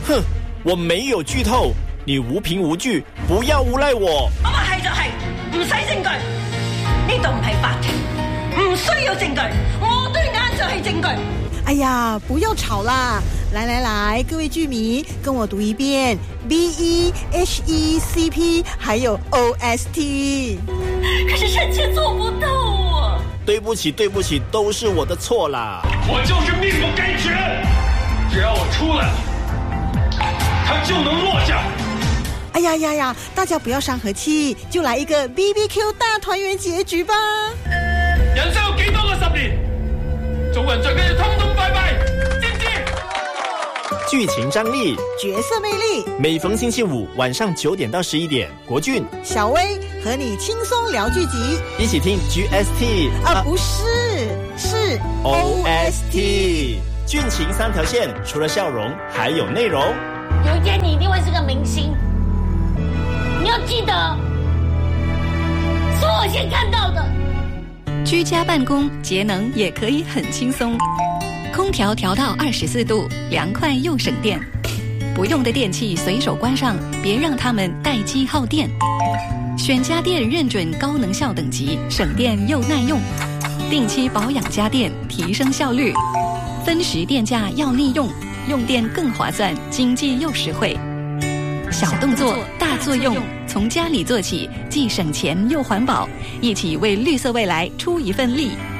哼，我沒有劇透，你無憑無據，不要誣賴我。 我話係就係，唔使證據，呢度唔係法庭，唔需要證據，我對眼就係證據。 哎呀，不要吵啦！來來來，各位劇迷，跟我讀一遍 BEHECP， 還有 OST。 可是臣妾做不到啊！ 對不起，對不起，都是我的錯啦。 我就是命不該絕，只要我出來了，他就能落下。 哎呀呀呀，大家不要傷和氣，就來一個 BBQ 大團圓結局吧。 人生有幾多個10年？做人最緊要通通拜拜，知唔知？ 劇情張力， 角色魅力， 每逢星期五晚上9點到11點，國俊、 小薇和你輕鬆聊劇集， 一起聽 GST 不是，是 OST。劇情3條線，除了笑容，還有內容。 有一天你一定會是個明星，你要記得，是我先看到的。 居家辦公節能也可以很輕鬆，空調調到24度，涼快又省電。不用的電器隨手關上，別讓它們待機耗電。選家電認準高能效等級，省電又耐用。定期保養家電，提升效率。分時電價要利用，用電更划算，經濟又實惠。小動作大作用，從家裡做起，既省錢又環保，一起為綠色未來出一份力。